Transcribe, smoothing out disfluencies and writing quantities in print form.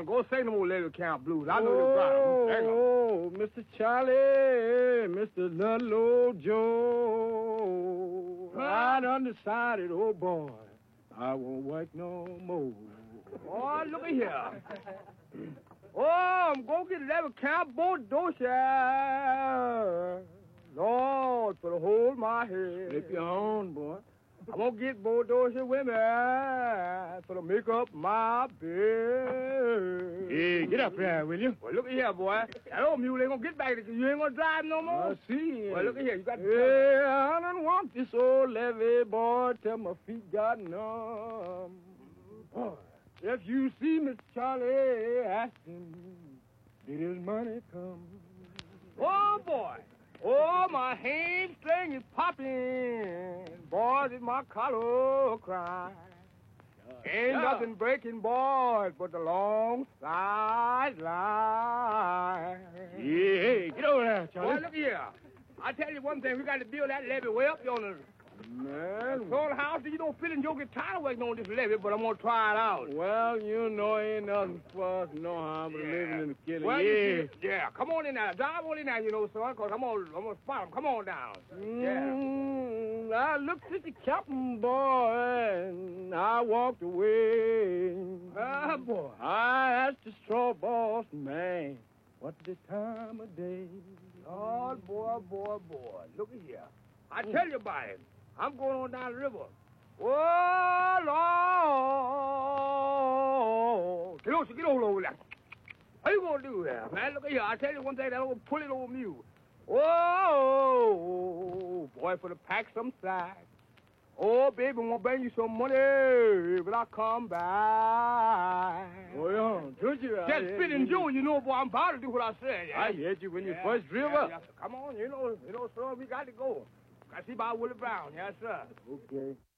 Go sing them old Levy Camp blues. I know you got them. Oh, Mr. Charlie, Mr. Ludlow Joe. I done decided, oh boy, I won't work no more. Oh, look at here. Oh, I'm going to get Levy Camp Bodosha. Lord, for the hold my head. Flip your horn, boy. I'm going to get Bodosha women for to make up my bed. Hey, get up there, will you? Well, look at here, boy. That old mule ain't going to get back. You ain't going to drive no more. I see. Well, look at here. You got to... Hey, I don't want this old levee, boy, till my feet got numb. Boy, if you see Mr. Charlie, ask him, did his money come? Oh, boy. Oh, my hamstring is popping. Boy, did my collar cry. Ain't nothing breaking, boys, but the long sideline. Yeah, hey, get over there, Charlie. Boy, look here. I tell you one thing, we got to build that levee way up yonder. Man, So the house, you don't feel and you'll get tired of working on this levee, but I'm going to try it out. well, you know, ain't nothing for us no harm but living in the killing. Well, yeah. yeah, come on in there. Drive on in there, you know, son, because I'm going to spot him. Come on down. I looked at the captain, boy, and I walked away. Ah, boy. I asked the straw boss man, what's the time of day? Oh, boy. Look at here. I tell you about it. I'm going on down the river. Oh, Lord. Get over there. What you going to do there, man? Look at here. I tell you one thing, that old pulley old mule. Oh, boy, for to pack some slack. Oh, baby, I'm going to bring you some money, but I'll come back. Oh, yeah, don't you? Just spit and Joe, you know, boy, I'm about to do what I said. Yeah? I heard you when you first drove up. Come on, you know, sir, we got to go. I see about Willie Brown, yes, sir. Okay.